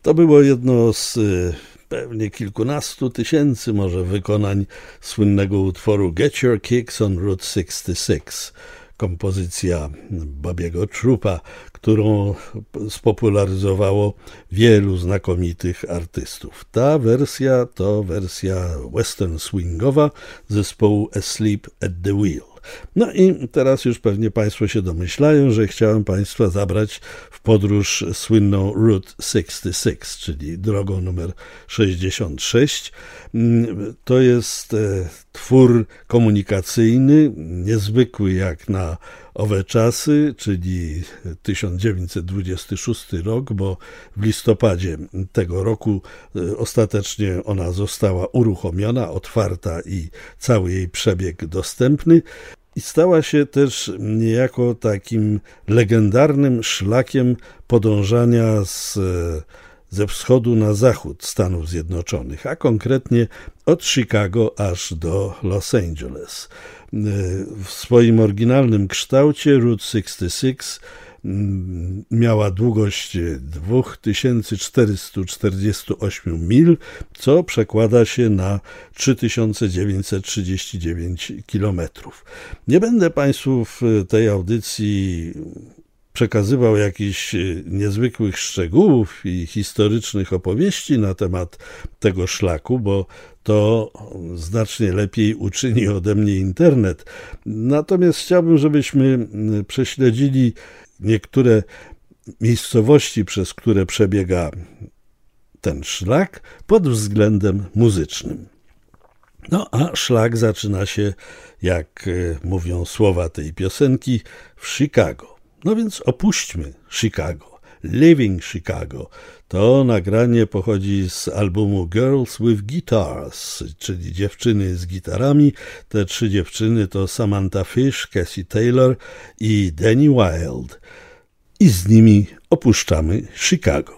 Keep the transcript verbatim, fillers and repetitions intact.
To było jedno z y, pewnie kilkunastu tysięcy może wykonań słynnego utworu Get Your Kicks on Route sześćdziesiąt sześć. Kompozycja Bobiego Troupa, którą spopularyzowało wielu znakomitych artystów. Ta wersja to wersja western swingowa zespołu Asleep at the Wheel. No i teraz już pewnie Państwo się domyślają, że chciałem Państwa zabrać w podróż słynną Route sześćdziesiąt sześć, czyli drogą numer sześćdziesiąt sześć. To jest twór komunikacyjny, niezwykły jak na owe czasy, czyli tysiąc dziewięćset dwudziesty szósty rok, bo w listopadzie tego roku ostatecznie ona została uruchomiona, otwarta i cały jej przebieg dostępny. I stała się też niejako takim legendarnym szlakiem podążania z, ze wschodu na zachód Stanów Zjednoczonych, a konkretnie od Chicago aż do Los Angeles. W swoim oryginalnym kształcie Route sześćdziesiąt sześć miała długość dwa tysiące czterysta czterdzieści osiem mil, co przekłada się na trzy tysiące dziewięćset trzydzieści dziewięć kilometrów. Nie będę Państwu w tej audycji przekazywał jakichś niezwykłych szczegółów i historycznych opowieści na temat tego szlaku, bo to znacznie lepiej uczyni ode mnie internet. Natomiast chciałbym, żebyśmy prześledzili niektóre miejscowości, przez które przebiega ten szlak pod względem muzycznym. No a szlak zaczyna się, jak mówią słowa tej piosenki, w Chicago. No więc opuśćmy Chicago. Leaving Chicago. To nagranie pochodzi z albumu Girls with Guitars, czyli dziewczyny z gitarami. Te trzy dziewczyny to Samantha Fish, Cassie Taylor i Danny Wilde. I z nimi opuszczamy Chicago.